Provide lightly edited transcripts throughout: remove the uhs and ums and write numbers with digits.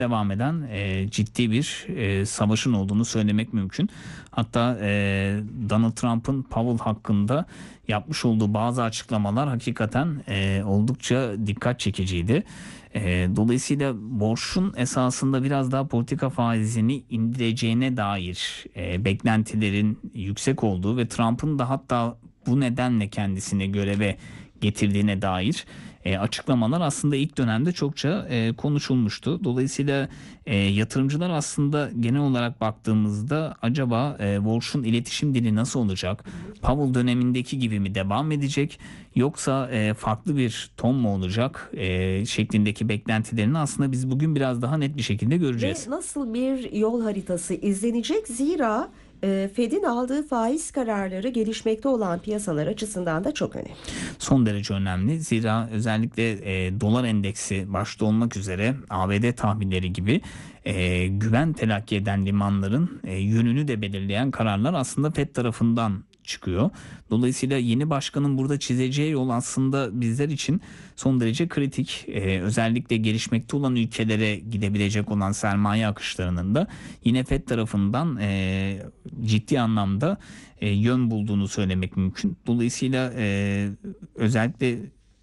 devam eden ciddi bir savaşın olduğunu söylemek mümkün. Hatta Donald Trump'ın Powell hakkında yapmış olduğu bazı açıklamalar hakikaten oldukça dikkat çekiciydi. Dolayısıyla borçun esasında biraz daha politika faizini indireceğine dair beklentilerin yüksek olduğu ve Trump'ın da hatta bu nedenle kendisini göreve getirdiğine dair açıklamalar aslında ilk dönemde çokça konuşulmuştu. Dolayısıyla yatırımcılar aslında genel olarak baktığımızda acaba Walsh'un iletişim dili nasıl olacak? Powell dönemindeki gibi mi devam edecek? Yoksa farklı bir ton mu olacak? Şeklindeki beklentilerini aslında biz bugün biraz daha net bir şekilde göreceğiz. Ve nasıl bir yol haritası izlenecek? Zira Fed'in aldığı faiz kararları gelişmekte olan piyasalar açısından da çok önemli. Son derece önemli. Zira özellikle dolar endeksi başta olmak üzere ABD tahvilleri gibi güven telakki eden limanların yönünü de belirleyen kararlar aslında Fed tarafından çıkıyor. Dolayısıyla yeni başkanın burada çizeceği yol aslında bizler için son derece kritik. Özellikle gelişmekte olan ülkelere gidebilecek olan sermaye akışlarının da yine Fed tarafından ciddi anlamda yön bulduğunu söylemek mümkün. Dolayısıyla özellikle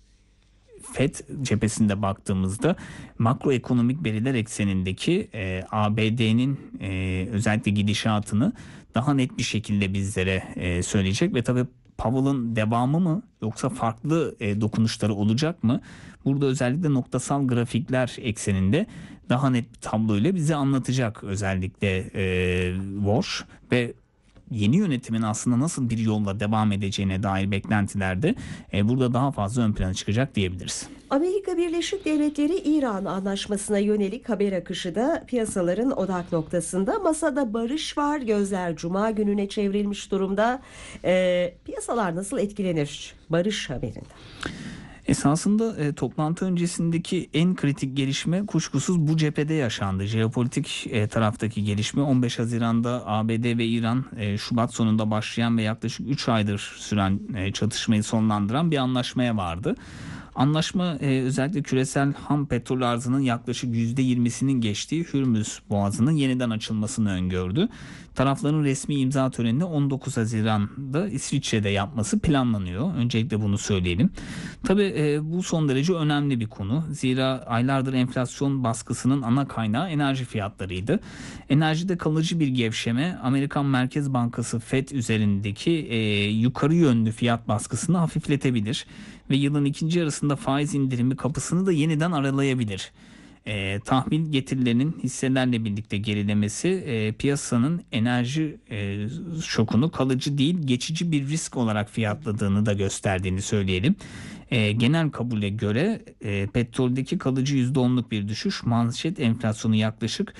Fed cephesinde baktığımızda makroekonomik veriler eksenindeki ABD'nin özellikle gidişatını daha net bir şekilde bizlere söyleyecek ve tabii Powell'ın devamı mı yoksa farklı dokunuşları olacak mı? Burada özellikle noktasal grafikler ekseninde daha net bir tabloyla bize anlatacak özellikle Walsh ve yeni yönetimin aslında nasıl bir yolla devam edeceğine dair beklentilerde burada daha fazla ön plana çıkacak diyebiliriz. Amerika Birleşik Devletleri İran anlaşmasına yönelik haber akışı da piyasaların odak noktasında. Masada barış var. Gözler Cuma gününe çevrilmiş durumda. Piyasalar nasıl etkilenir barış haberinden? Esasında toplantı öncesindeki en kritik gelişme kuşkusuz bu cephede yaşandı. Jeopolitik taraftaki gelişme 15 Haziran'da ABD ve İran Şubat sonunda başlayan ve yaklaşık 3 aydır süren çatışmayı sonlandıran bir anlaşmaya vardı. Anlaşma özellikle küresel ham petrol arzının yaklaşık %20'sinin geçtiği Hürmüz Boğazı'nın yeniden açılmasını öngördü. Tarafların resmi imza törenini 19 Haziran'da İsviçre'de yapması planlanıyor. Öncelikle bunu söyleyelim. Tabii bu son derece önemli bir konu. Zira aylardır enflasyon baskısının ana kaynağı enerji fiyatlarıydı. Enerjide kalıcı bir gevşeme Amerikan Merkez Bankası Fed üzerindeki yukarı yönlü fiyat baskısını hafifletebilir ve yılın ikinci yarısında faiz indirimi kapısını da yeniden aralayabilir. Tahvil getirilerinin hisselerle birlikte gerilemesi piyasanın enerji şokunu kalıcı değil geçici bir risk olarak fiyatladığını da gösterdiğini söyleyelim. Genel kabule göre petroldeki kalıcı %10'luk bir düşüş manşet enflasyonu yaklaşık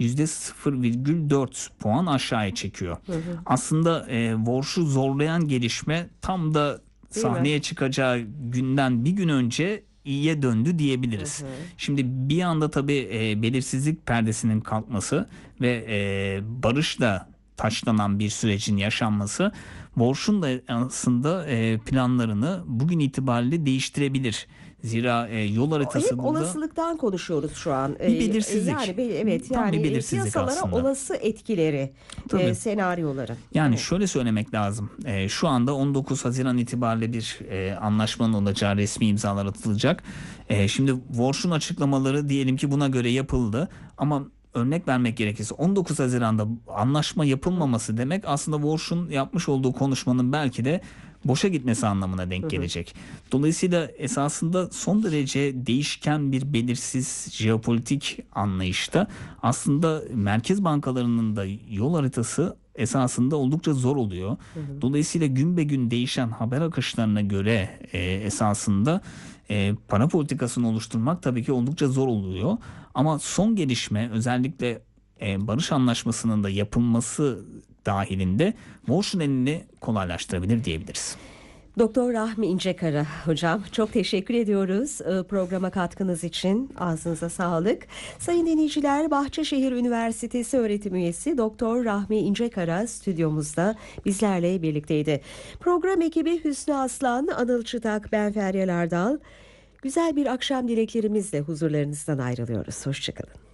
%0,4 puan aşağıya çekiyor. Aslında Walsh'u zorlayan gelişme tam da sahneye çıkacağı günden bir gün önce iyiye döndü diyebiliriz. Şimdi bir anda tabii belirsizlik perdesinin kalkması ve barışla taşlanan bir sürecin yaşanması Walsh'un da aslında planlarını bugün itibariyle değiştirebilir. Zira yol haritası hep burada olasılıktan konuşuyoruz şu an. Bir belirsizlik. Yani bir belirsizlik piyasalara aslında. Olası etkileri, senaryoların. Yani şöyle söylemek lazım. Şu anda 19 Haziran itibariyle bir anlaşmanın olacağı resmi imzalar atılacak. Şimdi Walsh'un açıklamaları diyelim ki buna göre yapıldı ama örnek vermek gerekirse 19 Haziran'da anlaşma yapılmaması demek aslında Walsh'un yapmış olduğu konuşmanın belki de boşa gitmesi anlamına denk gelecek. Dolayısıyla esasında son derece değişken bir belirsiz jeopolitik anlayışta aslında merkez bankalarının da yol haritası esasında oldukça zor oluyor. Dolayısıyla gün be gün değişen haber akışlarına göre esasında para politikasını oluşturmak tabii ki oldukça zor oluyor. Ama son gelişme özellikle barış anlaşmasının da yapılması dahilinde Walsh'un elini kolaylaştırabilir diyebiliriz. Doktor Rahmi İncekara hocam çok teşekkür ediyoruz programa katkınız için. Ağzınıza sağlık. Sayın dinleyiciler, Bahçeşehir Üniversitesi öğretim üyesi Doktor Rahmi İncekara stüdyomuzda bizlerle birlikteydi. Program ekibi Hüsnü Aslan, Anıl Çıtak, ben Feryal Ardal. Güzel bir akşam dileklerimizle huzurlarınızdan ayrılıyoruz. Hoşçakalın.